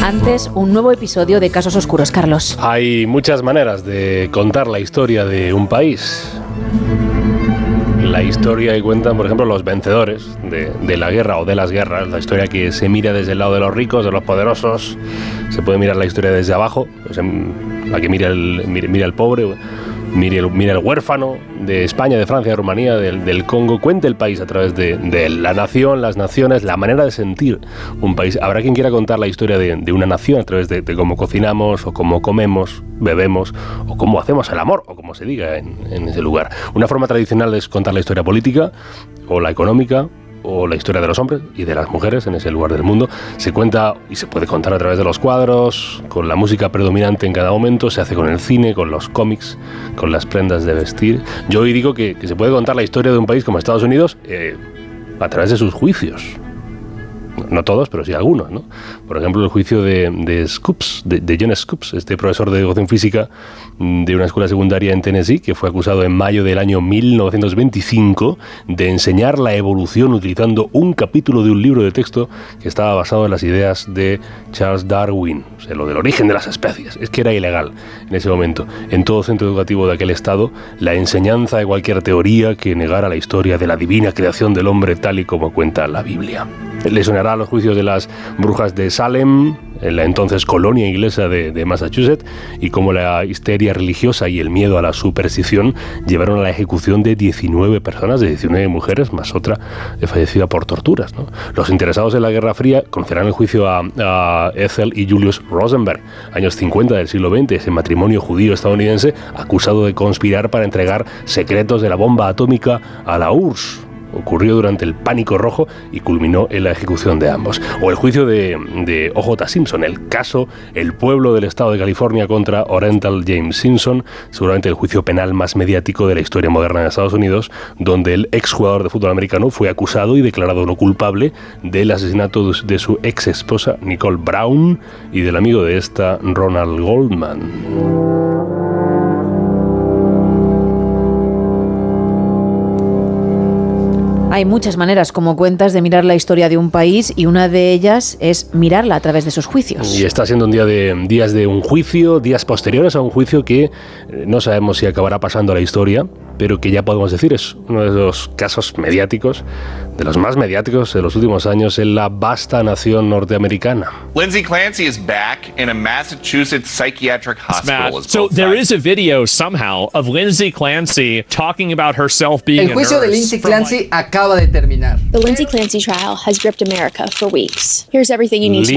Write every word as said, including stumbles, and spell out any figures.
Antes, un nuevo episodio de Casos Oscuros, Carlos. Hay muchas maneras de contar la historia de un país. La historia que cuentan, por ejemplo, los vencedores de, de la guerra o de las guerras. La historia que se mira desde el lado de los ricos, de los poderosos. Se puede mirar la historia desde abajo, o sea, la que mira el, mira, mira el pobre. Mire el, mira el huérfano de España, de Francia, de Rumanía, del, del Congo. Cuente el país a través de, de la nación, las naciones, la manera de sentir un país. Habrá quien quiera contar la historia de, de una nación a través de, de cómo cocinamos, o cómo comemos, bebemos, o cómo hacemos el amor, o como se diga en, en ese lugar. Una forma tradicional es contar la historia política, o la económica, o la historia de los hombres y de las mujeres en ese lugar del mundo. Se cuenta y se puede contar a través de los cuadros, con la música predominante en cada momento, se hace con el cine, con los cómics, con las prendas de vestir. Yo hoy digo que, que se puede contar la historia de un país como Estados Unidos eh, a través de sus juicios. No todos, pero sí algunos, ¿no? Por ejemplo, el juicio de, de Scopes, de, de John Scopes, este profesor de educación física de una escuela secundaria en Tennessee, que fue acusado en mayo del año mil novecientos veinticinco de enseñar la evolución utilizando un capítulo de un libro de texto que estaba basado en las ideas de Charles Darwin, o sea, lo del origen de las especies. Es que era ilegal en ese momento. En todo centro educativo de aquel estado, la enseñanza de cualquier teoría que negara la historia de la divina creación del hombre tal y como cuenta la Biblia. Le sonará a los juicios de las brujas de Salem, en la entonces colonia inglesa de, de Massachusetts, y cómo la histeria religiosa y el miedo a la superstición llevaron a la ejecución de diecinueve personas, de diecinueve mujeres, más otra fallecida por torturas, ¿no? Los interesados en la Guerra Fría conocerán el juicio a, a Ethel y Julius Rosenberg, años cincuenta del siglo veinte, ese matrimonio judío-estadounidense acusado de conspirar para entregar secretos de la bomba atómica a la U R S S. Ocurrió durante el Pánico Rojo y culminó en la ejecución de ambos. O el juicio de, de O J Simpson, el caso El pueblo del estado de California contra Orenthal James Simpson, seguramente el juicio penal más mediático de la historia moderna de Estados Unidos, donde el exjugador de fútbol americano fue acusado y declarado no culpable del asesinato de su ex esposa Nicole Brown y del amigo de esta, Ronald Goldman. Hay muchas maneras, como cuentas, de mirar la historia de un país, y una de ellas es mirarla a través de sus juicios. Y está siendo un día de días de un juicio, días posteriores a un juicio que no sabemos si acabará pasando a la historia, pero que ya podemos decir es uno de los casos mediáticos, de los más mediáticos de los últimos años en la vasta nación norteamericana. Lindsay Clancy is back in a Massachusetts psychiatric hospital. So there is a video somehow of Lindsay Clancy talking about herself being El juicio a nurse. de Lindsay Clancy acaba de terminar. The Lindsay Clancy trial has gripped America for weeks. Here's everything you need to